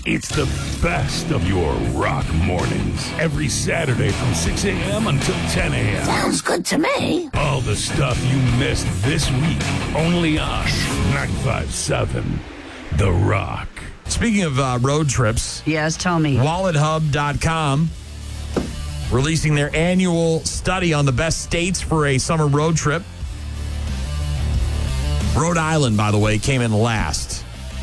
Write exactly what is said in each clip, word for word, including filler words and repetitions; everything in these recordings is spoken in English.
It's the best of your rock mornings. Every Saturday from six a.m. until ten a.m. Sounds good to me. All the stuff you missed this week. Only on ninety-five point seven The Rock. Speaking of uh, road trips. Yes, tell me. wallet hub dot com releasing their annual study on the best states for a summer road trip. Rhode Island, by the way, came in last.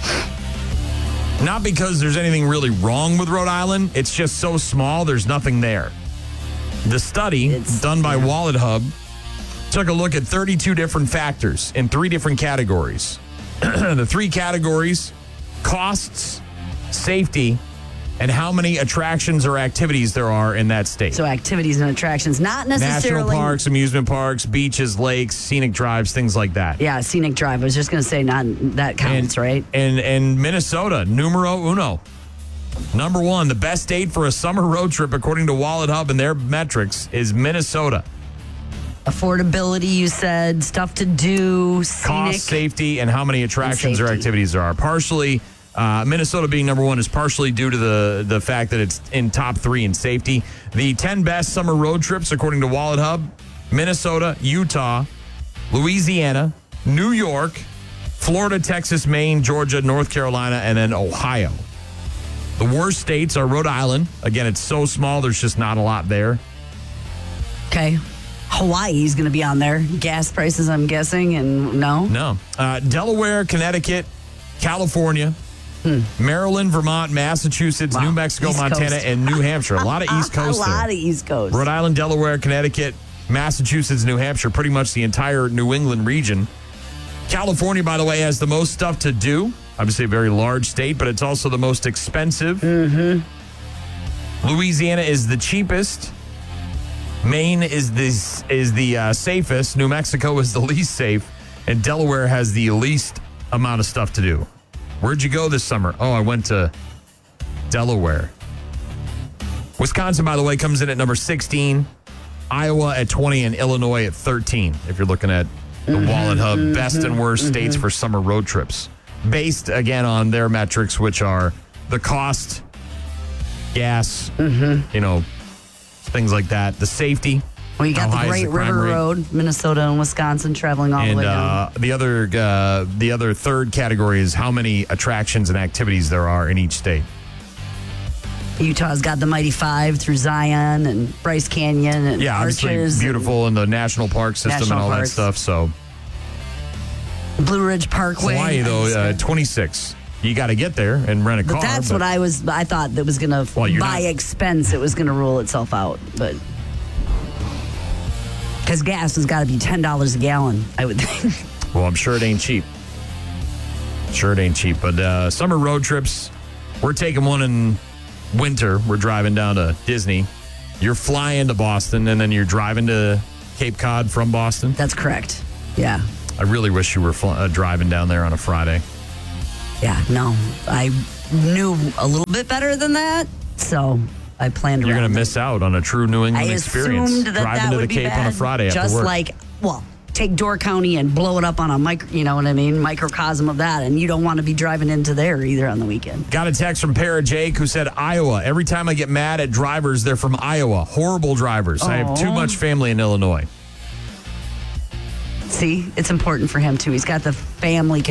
Not because there's anything really wrong with Rhode Island. It's just so small, there's nothing there. The study, It's, done by yeah. Wallet Hub, took a look at thirty-two different factors in three different categories. The three categories: costs, safety, and how many attractions or activities there are in that state. So activities and attractions, not necessarily. National parks, amusement parks, beaches, lakes, scenic drives, things like that. Yeah, scenic drive. I was just going to say not that counts, and, right? And and Minnesota, numero uno. Number one, the best state for a summer road trip, according to Wallet Hub and their metrics, is Minnesota. Affordability, you said, stuff to do, scenic. Cost, safety, and how many attractions or safety. activities there are. Partially, uh, Minnesota being number one is partially due to the, the fact that it's in top three in safety. The ten best summer road trips, according to Wallet Hub: Minnesota, Utah, Louisiana, New York, Florida, Texas, Maine, Georgia, North Carolina, and then Ohio. The worst states are Rhode Island. Again, it's so small, there's just not a lot there. Okay. Hawaii's going to be on there. Gas prices, I'm guessing, and no? No. Uh, Delaware, Connecticut, California, hmm. Maryland, Vermont, Massachusetts, Wow. New Mexico, East Montana, Coast. and New Hampshire. A lot of East Coast A lot there. of East Coast. Rhode Island, Delaware, Connecticut, Massachusetts, New Hampshire, pretty much the entire New England region. California, by the way, has the most stuff to do. Obviously a very large state, but it's also the most expensive. Mm-hmm. Louisiana is the cheapest. Maine is the, is the uh, safest. New Mexico is the least safe. And Delaware has the least amount of stuff to do. Where'd you go this summer? Oh, I went to Delaware. Wisconsin, by the way, comes in at number sixteen. Iowa at twenty and Illinois at thirteen. If you're looking at the mm-hmm, Wallet Hub, mm-hmm, best and worst mm-hmm. states for summer road trips. Based, again, on their metrics, which are the cost, gas, mm-hmm. you know, things like that. The safety. Well, you got the Great the River rate. Road, Minnesota and Wisconsin, traveling all and, the way down. Uh, the other, uh, the other third category is how many attractions and activities there are in each state. Utah's got the Mighty Five through Zion and Bryce Canyon and yeah, obviously Arches beautiful in the national park system National and all parks. that stuff. So Blue Ridge Parkway. Hawaii though, uh, twenty-six. You got to get there and rent a but car. That's but what I was. I thought that was going to Well, you're by not- expense. It was going to rule itself out, but because gas has got to be ten dollars a gallon, I would think. Well, I'm sure it ain't cheap. Sure it ain't cheap. But uh, summer road trips, we're taking one in winter. We're driving down to Disney. You're flying to Boston, and then you're driving to Cape Cod from Boston. That's correct. Yeah. I really wish you were fl- uh, driving down there on a Friday. Yeah. No, I knew a little bit better than that, so I planned. You're going to miss out on a true New England I experience. assumed that driving that to would the be Cape bad, on a Friday after just work. like, well, take Door County and blow it up on a micro, you know what I mean, microcosm of that, and you don't want to be driving into there either on the weekend. Got a text from Para Jake who said, Iowa. Every time I get mad at drivers, they're from Iowa. Horrible drivers. I have too Aw. much family in Illinois. See, it's important for him too. He's got the family